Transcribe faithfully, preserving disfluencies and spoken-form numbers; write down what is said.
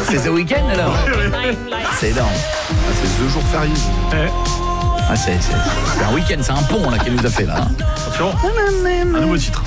C'est The Weeknd alors. C'est énorme. Ah, c'est The Jour Férié. Eh, Ah, c'est, c'est, c'est un week-end, c'est un pont là qu'il nous a fait là. hein. attention, un nouveau titre.